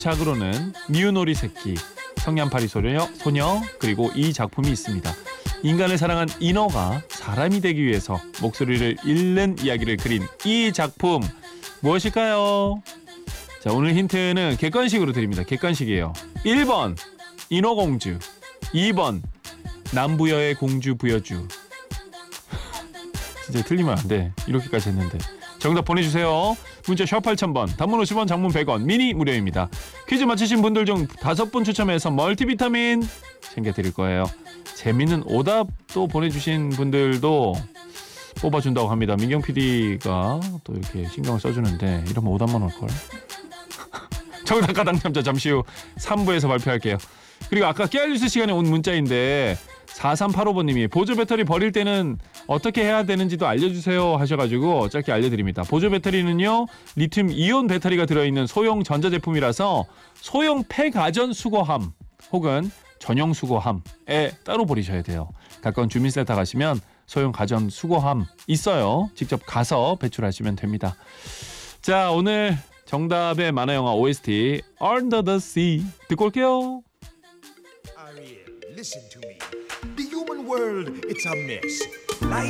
작으로는 미운오리 새끼, 성냥팔이 소녀 그리고 이 작품이 있습니다. 인간을 사랑한 인어가 사람이 되기 위해서 목소리를 잃는 이야기를 그린 이 작품 무엇일까요? 자, 오늘 힌트는 객관식으로 드립니다. 객관식이에요. 1번 인어공주, 2번 남부여의 공주 부여주. 진짜 틀리면 안 돼. 이렇게까지 했는데. 정답 보내주세요. 문자 샵 8000번, 단문 50원, 장문 100원, 미니 무료입니다. 퀴즈 맞히신 분들 중 5분 추첨해서 멀티비타민 챙겨드릴 거예요. 재밌는 오답도 보내주신 분들도 뽑아준다고 합니다. 민경 PD가 또 이렇게 신경을 써주는데 이러면 오답만 올걸. 정답 가당참자 잠시 후 3부에서 발표할게요. 그리고 아까 깨알뉴스 시간에 온 문자인데 4385번님이 보조 배터리 버릴 때는 어떻게 해야 되는지도 알려주세요 하셔가지고 짧게 알려드립니다. 보조 배터리는요, 리튬 이온 배터리가 들어있는 소형 전자제품이라서 소형 폐가전 수거함 혹은 전용 수거함에 따로 버리셔야 돼요. 가까운 주민센터 가시면 소형 가전 수거함 있어요. 직접 가서 배출하시면 됩니다. 자, 오늘 정답의 만화영화 OST Under the Sea 듣고 올게요. Ariel, listen to me. The human world, it's a mess. Life